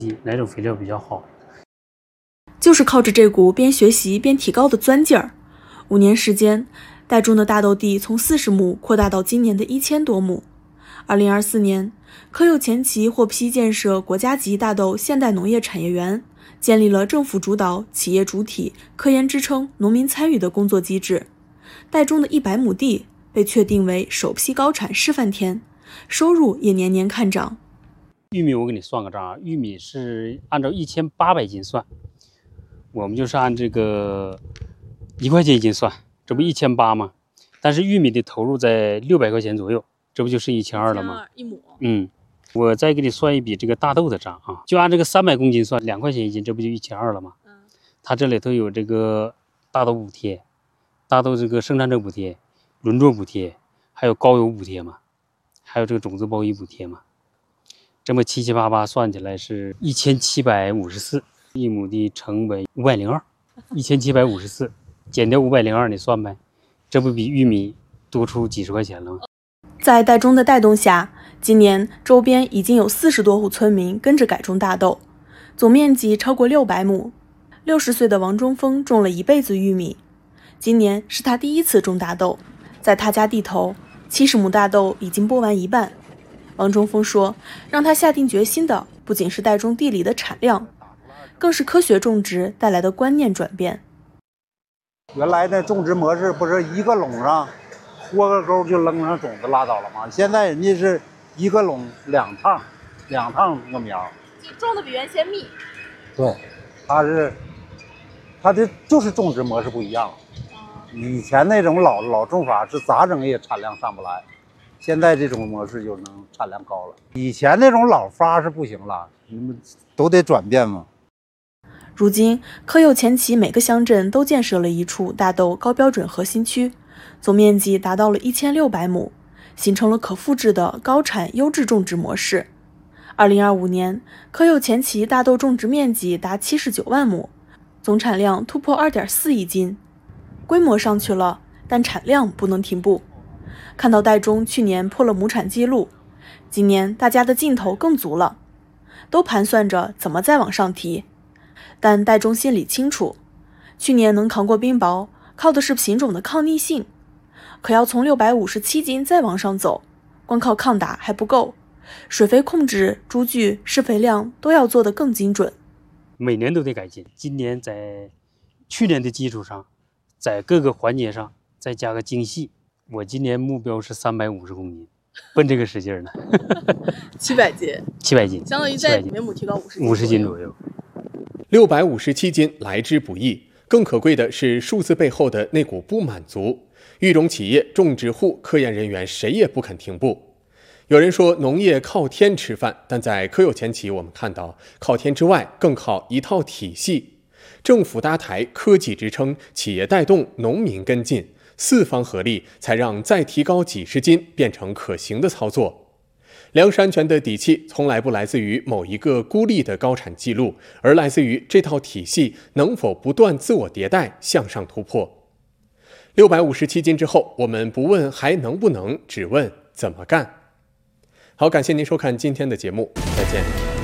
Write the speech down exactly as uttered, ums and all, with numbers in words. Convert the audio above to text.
哪种肥料比较好。 就是靠着这股边学习边提高的钻劲儿，五年时间，岱中的大豆地从四十亩扩大到今年的一千多亩。二零二四年，科幼前期获批建设国家级大豆现代农业产业园，建立了政府主导、企业主体、科研支撑、农民参与的工作机制。岱中的一百亩地被确定为首批高产示范田，收入也年年看涨。 玉米我给你算个账啊，玉米是按照一千八百斤算，我们就是按这个一块钱一斤算，这不一千八吗？但是玉米的投入在六百块钱左右，这不就是一千二了吗？ 一亩。 嗯，我再给你算一笔这个大豆的账啊，就按这个三百公斤算，两块钱一斤，这不就一千二了吗？嗯，它这里头有这个大豆补贴、大豆这个生产者补贴、轮作补贴，还有高油补贴嘛，还有这个种子包衣补贴嘛。这么七七八八算起来是一千七百五十四，一亩地成本五百零二，一千七百五十四减掉五百零二，你算呗，这不比玉米多出几十块钱了吗？ 在岱中的带动下，今年周边已经有四十多户村民跟着改种大豆，总面积超过六百亩。六十岁的王中峰种了一辈子玉米，今年是他第一次种大豆，在他家地头，七十亩大豆已经播完一半。王中峰说，让他下定决心的不仅是岱中地里的产量，更是科学种植带来的观念转变。 原来的种植模式不是一个垄上豁个沟就扔上种子拉倒了吗？现在人家是一个垄两趟，两趟个苗， 就种的比原先密。 对，它是它这就是种植模式不一样了。以前那种老老种法是咋整也产量上不来。现在这种模式就能产量高了，以前那种老法是不行了，你们都得转变嘛。 如今，科幼前期每个乡镇都建设了一处大豆高标准核心区，总面积达到了一千六百亩，形成了可复制的高产优质种植模式。二零二五年，科幼前期大豆种植面积达七十九万亩，总产量突破二点四亿斤，规模上去了，但产量不能停步。看到岱中去年破了亩产记录，今年大家的劲头更足了，都盘算着怎么再往上提。但岱中心里清楚，去年能扛过冰雹，靠的是品种的抗逆性，可要从六百五十七斤再往上走，光靠抗打还不够，水肥控制、株距、施肥量都要做得更精准。 每年都得改进，今年在去年的基础上，在各个环节上再加个精细。我今年目标是三百五十公斤，奔这个使劲呢。 七百斤， 七百斤， 相当于在每亩提高五十五十斤左右。 六百五十七斤来之不易，更可贵的是数字背后的那股不满足。育种企业、种植户、科研人员谁也不肯停步。有人说农业靠天吃饭，但在科幼前期，我们看到靠天之外，更靠一套体系。政府搭台，科技支撑，企业带动，农民跟进。四方合力，才让再提高几十斤变成可行的操作。粮食安全的底气从来不来自于某一个孤立的高产记录，而来自于这套体系能否不断自我迭代，向上突破。六百五十七斤之后，我们不问还能不能，只问怎么干。好，感谢您收看今天的节目，再见。